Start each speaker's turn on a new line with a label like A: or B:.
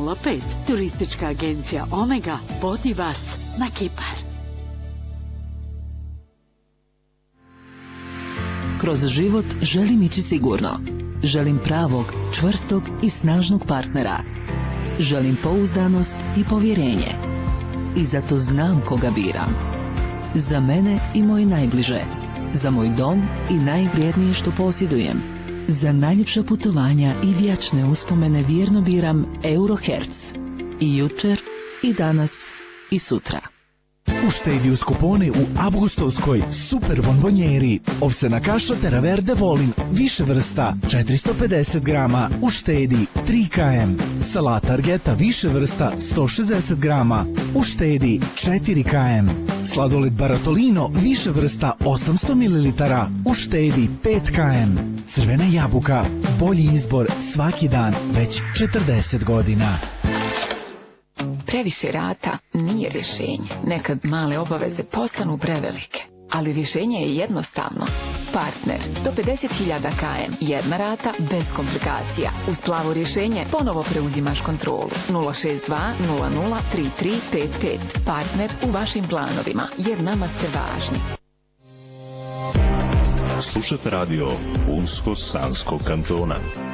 A: 005. Turistička agencija Omega vodi vas na Kipar.
B: Kroz život želim ići sigurno. Želim pravog, čvrstog i snažnog partnera. Želim pouzdanost i povjerenje. I zato znam koga biram. Za mene i moje najbliže. Za moj dom i najvrijednije što posjedujem. Za najljepša putovanja i vječne uspomene vjerno biram Eurohertz. I jučer, i danas, i sutra.
C: Uštedi uz kupone u avgustovskoj super bonbonjeri. Ovsena kaša Teraverde Volin, više vrsta, 450 grama. Uštedi 3 km. Salata Argeta, više vrsta, 160 grama. Uštedi 4 km. Sladoled Baratolino, više vrsta, 800 ml. Uštedi 5 km. Crvena jabuka, bolji izbor svaki dan, već 40 godina.
D: Previše rata nije rješenje. Nekad male obaveze postanu prevelike. Ali rješenje je jednostavno. Partner, do 50.000 km, jedna rata bez komplikacija. Uz plavo rješenje ponovo preuzimaš kontrolu. 062 00 3355. Partner u vašim planovima, jer nama ste važni.
E: Slušate radio Unsko-Sanskog kantona.